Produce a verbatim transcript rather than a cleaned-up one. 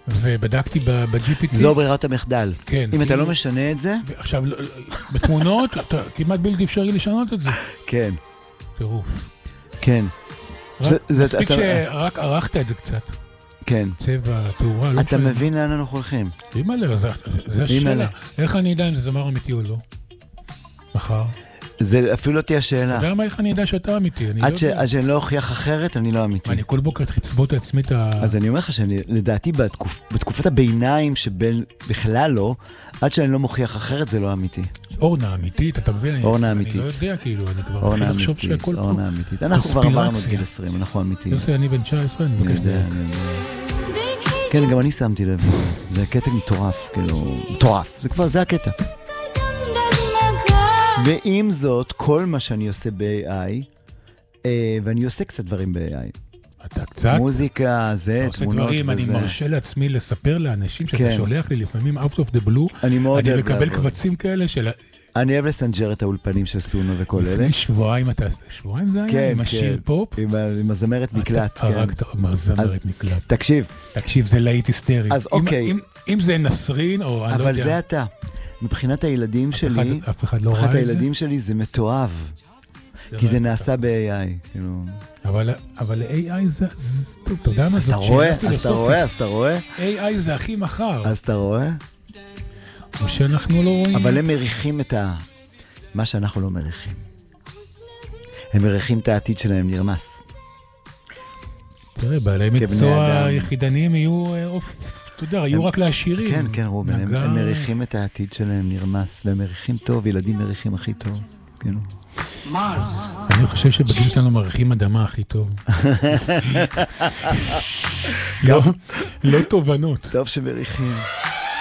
ובדקתי ב-ג'י פי טי. זו ברירת המחדל. כן. אם אתה לא משנה את זה... עכשיו, בתמונות, כמעט בלתי אפשרי לשנות את זה. כן. טירוף. כן. מספיק שרק ערכת את זה קצת. כן. צבע, תאורה, לא אתה מבין לאן אנחנו הולכים. אימא'לה, זה השאלה. איך אני יודע אם זה זמר אמיתי או לא? מחר. זה אפילו לא תהיה שאלה. אתה יודע מה, איך אני יודע שאתה אמיתי? עד שאני לא אוכיח אחרת, אני לא אמיתי. אני כל בוקר תחצבות עצמי את ה... אז אני אומר לך שלדעתי בתקופת הביניים שבין בכלל לא, עד שאני לא מוכיח אחרת, זה לא אמיתי. אורנה אמיתית, אתה מבין? אורנה אמיתית. אני לא יודע, כאילו, אני כבר מתחיל לחשוב שהכל פה. אורנה אמיתית. אנחנו כבר עברנו את גיל עשרים, אנחנו אמיתיים. יופי, אני בן תשע עשרה, אני מבקש דרך. כן, גם אני שמתי לב. זה קטע מטורף, כאילו, מטורף. זה כבר, זה הקטע. ועם זאת, כל מה שאני עושה ב-איי איי, ואני עושה קצת דברים ב-איי איי. אתה קצת? מוזיקה, זה, תמונות וזה. אני מרשה לעצמי לספר לאנשים שאתה שולח לי לפעמים out of the blue, אני מקבל קבצים כאלה של... אני אוהב לסנג'ר את האולפנים של סונו וכל אלה. לפני שבועיים אתה... שבועיים זה היה? עם השיר פופ? עם הזמרת מקלט. אתה הרגת הזמרת מקלט. תקשיב. תקשיב, זה להיט היסטרי. אז אוקיי. אם זה נסרין או... אבל זה אתה. מבחינת הילדים שלי, אף אחד לא ראה את זה? מבחינת הילדים שלי זה מתואב. כי זה נעשה ב-איי איי. אבל איי איי זה... טוב, אתה יודע מה? אז אתה רואה, אז אתה רואה, אז אתה רואה. איי איי זה הכי מחר. אז אתה רואה. או שאנחנו לא רואים. אבל הם מריחים את ה... מה שאנחנו לא מריחים. הם מריחים את העתיד שלהם נרמס. תראה, בעלי מקצוע יחידניים יהיו... אתה יודע, היו רק לעשירים. כן, כן, רובן. הם מריחים את העתיד שלהם נרמס, והם מריחים טוב, ילדים מריחים הכי טוב. מרס. אני חושב שבגיל שלנו מריחים אדמה הכי טוב. לא תובנות. טוב שמריחים.